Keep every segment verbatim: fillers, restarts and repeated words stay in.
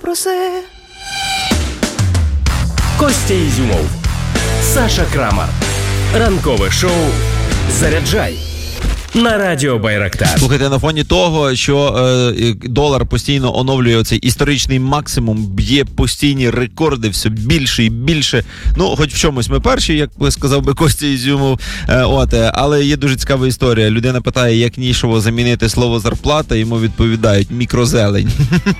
проси. Костя Ізюмов, Саша Крамар. Ранкове шоу «Заряджай» на радіо Байрактар. Слухайте, на фоні того, що е, долар постійно оновлює цей історичний максимум, б'є постійні рекорди все більше і більше. Ну, хоч в чомусь ми перші, як сказав би Костя Ізюмов. Е, от, е, але є дуже цікава історія. Людина питає, як нішово замінити слово зарплата, йому відповідають мікрозелень.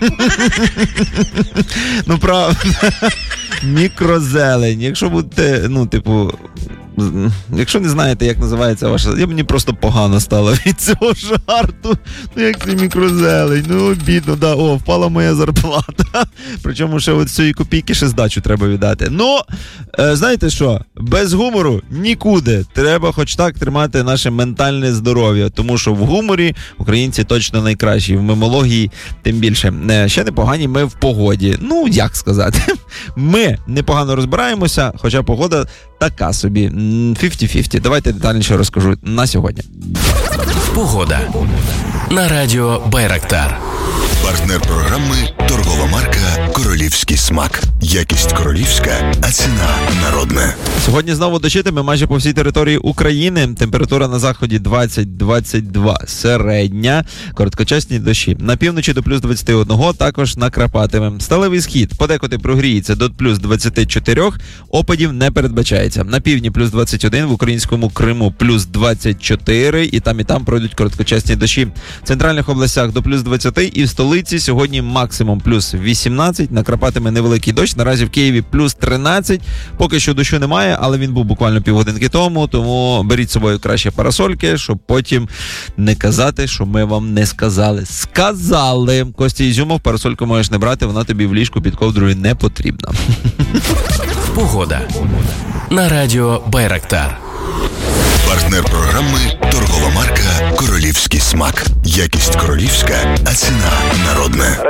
Ну, правда. Мікрозелень. Якщо будете, ну, типу, якщо не знаєте, як називається ваша... Я мені просто погано стало від цього жарту. Ну, як це мікрозелень? Ну, обідно, да. О, впала моя зарплата. Причому ще от цієї копійки ще здачу треба віддати. Ну, е, знаєте що? Без гумору нікуди. Треба хоч так тримати наше ментальне здоров'я. Тому що в гуморі українці точно найкращі. В мемології тим більше. Е, ще непогані ми в погоді. Ну, як сказати? Ми непогано розбираємося, хоча погода така собі. п'ятдесят на п'ятдесят. Давайте детальніше розкажу на сьогодні. Погода на радіо Байрактар. Партнер програми – торгова марка «Королівський смак». Якість королівська, а ціна народна. Сьогодні знову дощитиме майже по всій території України. Температура на заході двадцять - двадцять два. Середня. Короткочасні дощі. На півночі до плюс двадцять один, також накрапатиме. Сталевий схід подекуди прогріється до плюс двадцять чотири. Опадів не передбачається. На півдні плюс двадцять один, в українському Криму плюс двадцять чотири. І там, і там пройдуть короткочасні дощі. В центральних областях до плюс двадцять і в столиці сьогодні максимум плюс вісімнадцять. Накрапатиме невеликий дощ. Наразі в Києві плюс тринадцять. Поки що дощу немає, але він був буквально півгодинки тому, тому беріть з собою краще парасольки, щоб потім не казати, що ми вам не сказали. Сказали! Костя Ізюмов, парасольку можеш не брати, вона тобі в ліжку під ковдрою не потрібна. Погода на радіо Байрактар. Партнер програми – торгова марка «Королівський смак». Якість королівська, а ціна народна.